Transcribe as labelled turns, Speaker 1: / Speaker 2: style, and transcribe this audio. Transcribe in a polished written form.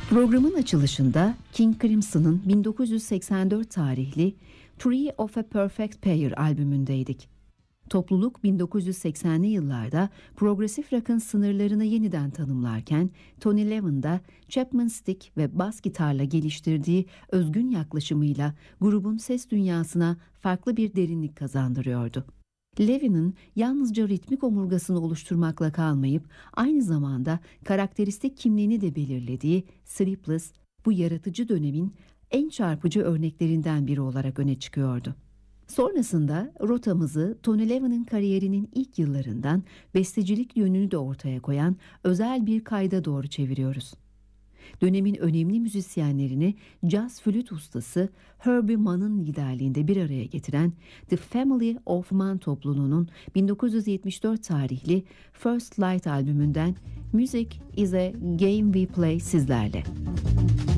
Speaker 1: Programın açılışında King Crimson'ın 1984 tarihli Tree of a Perfect Pair albümündeydik. Topluluk 1980'li yıllarda progresif rock'ın sınırlarını yeniden tanımlarken Tony Levin de Chapman Stick ve bas gitarla geliştirdiği özgün yaklaşımıyla grubun ses dünyasına farklı bir derinlik kazandırıyordu. Levin'in yalnızca ritmik omurgasını oluşturmakla kalmayıp aynı zamanda karakteristik kimliğini de belirlediği Sleepless, bu yaratıcı dönemin en çarpıcı örneklerinden biri olarak öne çıkıyordu. Sonrasında rotamızı Tony Levin'in kariyerinin ilk yıllarından bestecilik yönünü de ortaya koyan özel bir kayda doğru çeviriyoruz. Dönemin önemli müzisyenlerini caz flüt ustası Herbie Mann'ın liderliğinde bir araya getiren The Family of Man topluluğunun 1974 tarihli First Light albümünden Music is a Game We Play sizlerle.